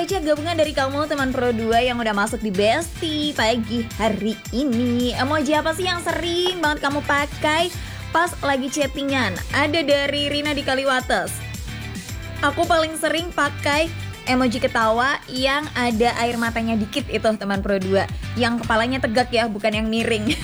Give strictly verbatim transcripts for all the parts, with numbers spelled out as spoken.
aja gabungan dari kamu teman Pro dua yang udah masuk di Besti pagi hari ini. Emoji apa sih yang sering banget kamu pakai pas lagi chattingan? Ada dari Rina di Kaliwates. Aku paling sering pakai emoji ketawa yang ada air matanya dikit itu teman Pro dua. Yang kepalanya tegak ya, bukan yang miring.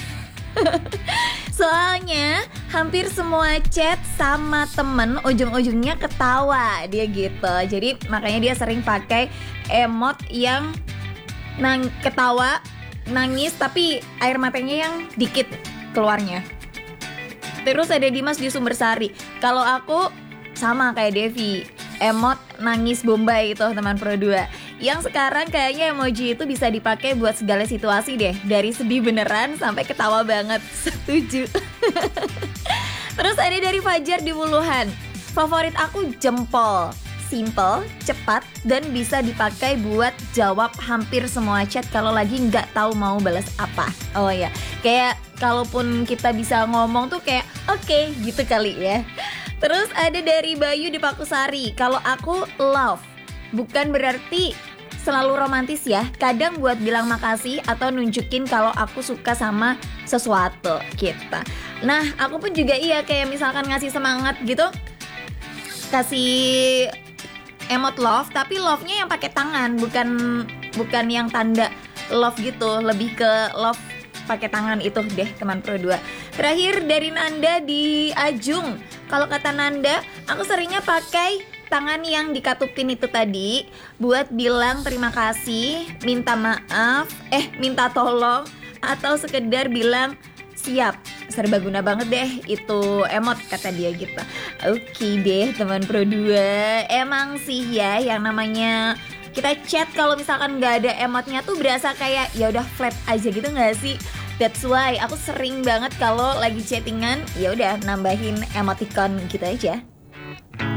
Soalnya hampir semua chat sama temen ujung-ujungnya ketawa dia gitu. Jadi makanya dia sering pakai emot yang nang ketawa, nangis tapi air matanya yang dikit keluarnya. Terus ada Dimas di Sumbersari. Kalau aku sama kayak Devi, emot nangis Bombay itu teman Pro dua. Yang sekarang kayaknya emoji itu bisa dipakai buat segala situasi deh. Dari sedih beneran sampai ketawa banget. Setuju. Terus ada dari Fajar di Wuluhan. Favorit aku jempol. Simple, cepat, dan bisa dipakai buat jawab hampir semua chat kalau lagi nggak tahu mau balas apa. Oh ya, kayak kalaupun kita bisa ngomong tuh kayak oke okay, gitu kali ya. Terus ada dari Bayu di Pakusari. Kalau aku love, bukan berarti selalu romantis ya. Kadang buat bilang makasih atau nunjukin kalau aku suka sama sesuatu kita. Nah, aku pun juga iya kayak misalkan ngasih semangat gitu, kasih emot love, tapi love-nya yang pakai tangan, bukan bukan yang tanda love gitu, lebih ke love pakai tangan itu deh teman Pro dua. Terakhir dari Nanda di Ajung. Kalau kata Nanda, aku seringnya pakai tangan yang dikatupin itu tadi buat bilang terima kasih, minta maaf, eh minta tolong, atau sekedar bilang siap. Serbaguna banget deh itu emot kata dia gitu. Oke deh teman Pro dua. Emang sih ya yang namanya kita chat kalau misalkan nggak ada emotnya tuh berasa kayak ya udah flat aja gitu nggak sih? That's why aku sering banget kalau lagi chattingan ya udah nambahin emoticon gitu aja.